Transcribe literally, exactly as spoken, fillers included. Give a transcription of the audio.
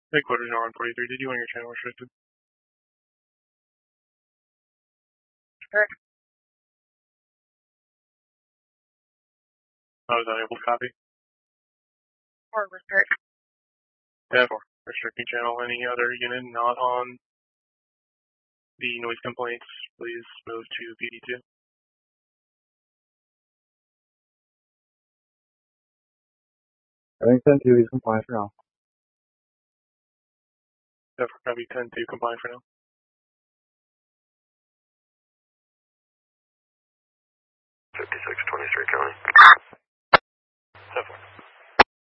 Headquarters R one forty-three, did you want your channel restricted? Sure. I was unable to copy. Or restrict. Therefore, restricting channel. Any other unit not on the noise complaints, please move to P D two. I think ten two, he's compliant for now. Therefore, copy ten two, compliant for now. fifty-six twenty-three County.